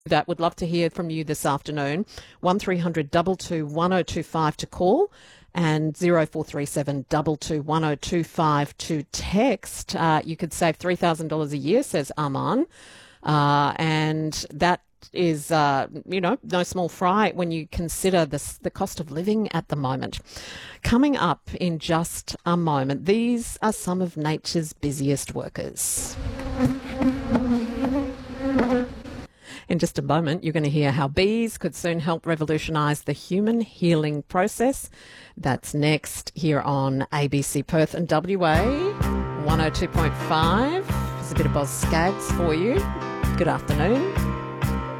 That would love to hear from you this afternoon. 1300 22 1025 to call and 0437 22 1025 to text. You could save $3,000 a year, says Arman. And that is, no small fry when you consider the cost of living at the moment. Coming up in just a moment, these are some of nature's busiest workers. In just a moment, you're going to hear how bees could soon help revolutionise the human healing process. That's next here on ABC Perth and WA 102.5. There's a bit of Boz Scaggs for you. Good afternoon.